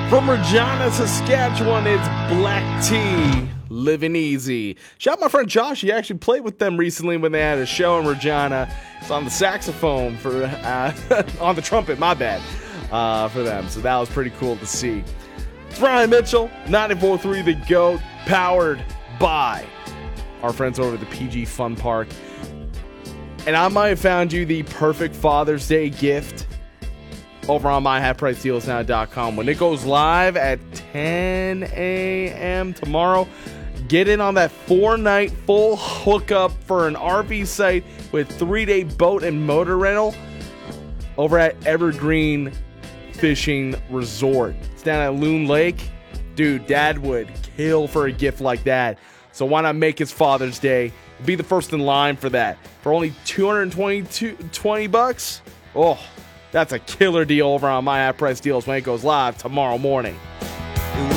From Regina, Saskatchewan, it's Black Tea, living easy. Shout out my friend Josh. He actually played with them recently when they had a show in Regina. It's on the saxophone for on the trumpet, my bad, for them. So that was pretty cool to see. It's Ryan Mitchell, 94.3 The GOAT, powered by our friends over at the PG Fun Park. And I might have found you the perfect Father's Day gift over on myhalfpricedealsnow.com. When it goes live at 10 a.m. tomorrow, get in on that 4-night full hookup for an RV site with 3-day boat and motor rental over at Evergreen Fishing Resort. It's down at Loon Lake. Dude, Dad would kill for a gift like that. So why not make his Father's Day? Be the first in line for that. For only $220. Oh, that's a killer deal over on My Half Price Deals when it goes live tomorrow morning.